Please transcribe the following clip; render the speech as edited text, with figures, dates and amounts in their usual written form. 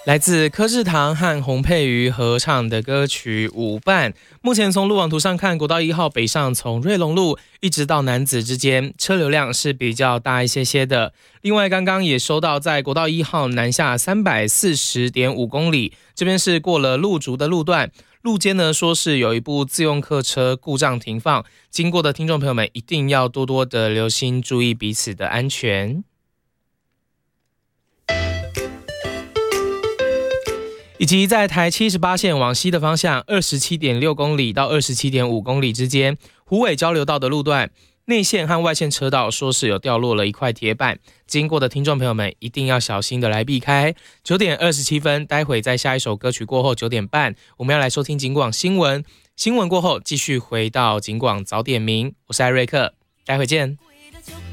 来自柯志堂和洪佩瑜合唱的歌曲《舞伴》。目前从路网图上看，国道1号北上从瑞隆路一直到楠梓之间，车流量是比较大一些的。另外，刚刚也收到在国道1号南下340.5公里，这边是过了路竹的路段，路肩呢说是有一部自用客车故障停放，经过的听众朋友们一定要多多的留心，注意彼此的安全。以及在台78线往西的方向27.6公里到27.5公里之间，虎尾交流道的路段内线和外线车道说是有掉落了一块铁板，经过的听众朋友们一定要小心的来避开。9点27分，待会在下一首歌曲过后9点半，我们要来收听警广新闻，新闻过后继续回到警广早点名，我是艾瑞克，待会见。